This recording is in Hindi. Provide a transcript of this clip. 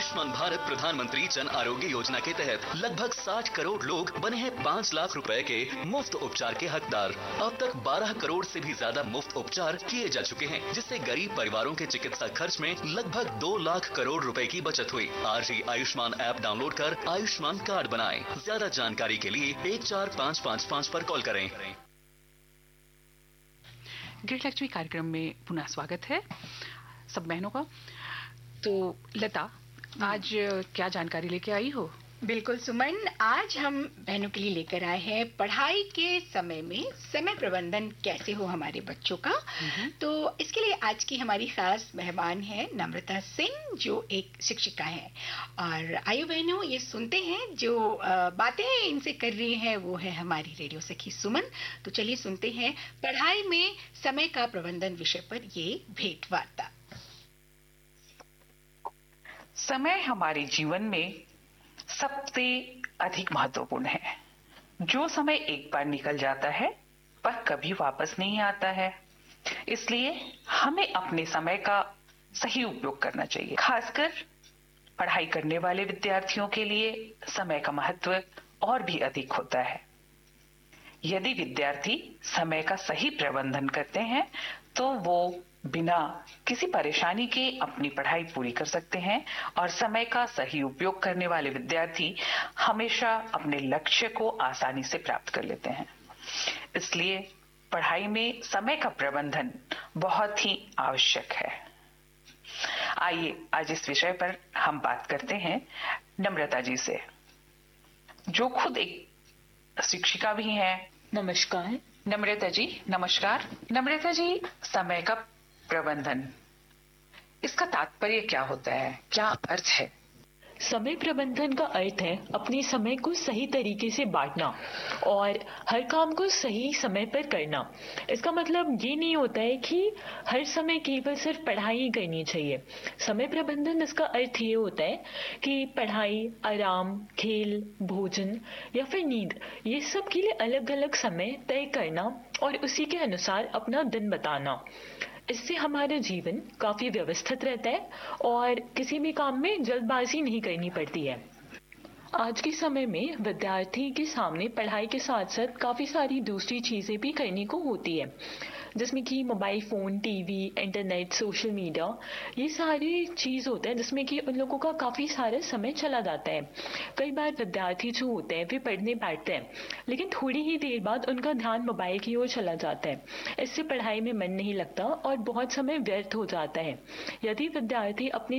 आयुष्मान भारत प्रधानमंत्री जन आरोग्य योजना के तहत लगभग 60 करोड़ लोग बने हैं 5 लाख रुपए के मुफ्त उपचार के हकदार। अब तक 12 करोड़ से भी ज्यादा मुफ्त उपचार किए जा चुके हैं, जिससे गरीब परिवारों के चिकित्सा खर्च में लगभग 2 लाख करोड़ रुपए की बचत हुई। आज ही आयुष्मान ऐप डाउनलोड कर आयुष्मान कार्ड बनाएं। ज्यादा जानकारी के लिए 14555 पर कॉल करें। गृह लक्ष्मी कार्यक्रम में पुनः स्वागत है सब बहनों का। तो लता, आज क्या जानकारी लेके आई हो? बिल्कुल सुमन, आज हम बहनों के लिए लेकर आए हैं पढ़ाई के समय में समय प्रबंधन कैसे हो हमारे बच्चों का। तो इसके लिए आज की हमारी खास मेहमान है नम्रता सिंह, जो एक शिक्षिका है। और आइए बहनों, ये सुनते हैं जो बातें इनसे कर रही हैं वो है हमारी रेडियो सखी सुमन। तो चलिए सुनते हैं पढ़ाई में समय का प्रबंधन विषय पर ये भेंट वार्ता। समय हमारे जीवन में सबसे अधिक महत्वपूर्ण है। जो समय एक बार निकल जाता है वह कभी वापस नहीं आता है, इसलिए हमें अपने समय का सही उपयोग करना चाहिए। खासकर पढ़ाई करने वाले विद्यार्थियों के लिए समय का महत्व और भी अधिक होता है। यदि विद्यार्थी समय का सही प्रबंधन करते हैं तो वो बिना किसी परेशानी के अपनी पढ़ाई पूरी कर सकते हैं और समय का सही उपयोग करने वाले विद्यार्थी हमेशा अपने लक्ष्य को आसानी से प्राप्त कर लेते हैं। इसलिए पढ़ाई में समय का प्रबंधन बहुत ही आवश्यक है। आइए आज इस विषय पर हम बात करते हैं नम्रता जी से, जो खुद एक शिक्षिका भी हैं। नमस्कार नम्रता जी। नमस्कार नम्रता जी, समय का प्रबंधन, इसका तात्पर्य क्या होता है, क्या अर्थ है? समय प्रबंधन का अर्थ है अपने समय को सही तरीके से बांटना और हर काम को सही समय पर करना। इसका मतलब ये नहीं होता है कि हर समय केवल सिर्फ पढ़ाई ही करनी चाहिए। समय प्रबंधन इसका अर्थ ये होता है कि पढ़ाई, आराम, खेल, भोजन या फिर नींद, ये सब के लिए अलग अलग समय तय करना और उसी के अनुसार अपना दिन बताना। इससे हमारा जीवन काफी व्यवस्थित रहता है और किसी भी काम में जल्दबाजी नहीं करनी पड़ती है। आज के समय में विद्यार्थी के सामने पढ़ाई के साथ साथ काफी सारी दूसरी चीजें भी करने को होती है, जिसमें कि mobile phone, TV, internet, social media, ये सारी चीज होते हैं जिसमें कि उन लोगों का काफी सारा समय चला जाता है। कई बार विद्यार्थी जो होते हैं वे पढ़ने बैठते हैं, लेकिन थोड़ी ही देर बाद उनका ध्यान मोबाइल की ओर चला जाता है। इससे पढ़ाई में मन नहीं लगता और बहुत समय व्यर्थ हो जाता है। यदि विद्यार्थी अपने